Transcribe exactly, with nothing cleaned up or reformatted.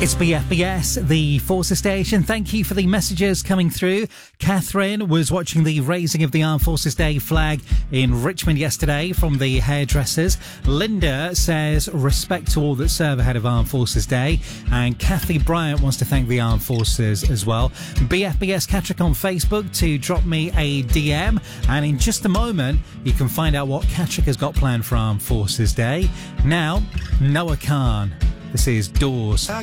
It's B F B S, the Forces station. Thank you for the messages coming through. Catherine was watching the raising of the Armed Forces Day flag in Richmond yesterday from the hairdressers. Linda says respect to all that serve ahead of Armed Forces Day. And Kathy Bryant wants to thank the Armed Forces as well. B F B S Catterick on Facebook to drop me a D M. And in just a moment, you can find out what Catterick has got planned for Armed Forces Day. Now, Noah Khan. This is Doors. I